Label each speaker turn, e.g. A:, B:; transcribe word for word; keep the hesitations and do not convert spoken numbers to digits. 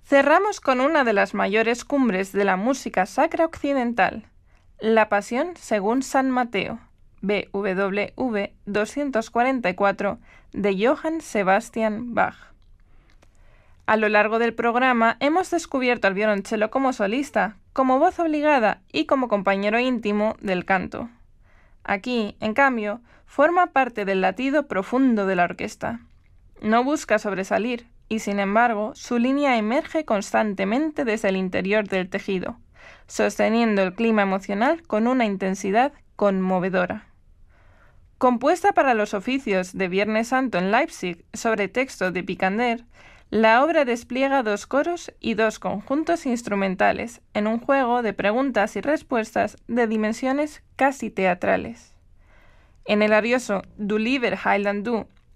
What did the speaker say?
A: Cerramos con una de las mayores cumbres de la música sacra occidental, La Pasión según San Mateo, B W V doscientos cuarenta y cuatro, de Johann Sebastian Bach. A lo largo del programa hemos descubierto al violonchelo como solista, como voz obligada y como compañero íntimo del canto. Aquí, en cambio, forma parte del latido profundo de la orquesta. No busca sobresalir y, sin embargo, su línea emerge constantemente desde el interior del tejido, sosteniendo el clima emocional con una intensidad conmovedora. Compuesta para los oficios de Viernes Santo en Leipzig sobre texto de Picander, la obra despliega dos coros y dos conjuntos instrumentales en un juego de preguntas y respuestas de dimensiones casi teatrales. En el arioso Du lieber Heiland du,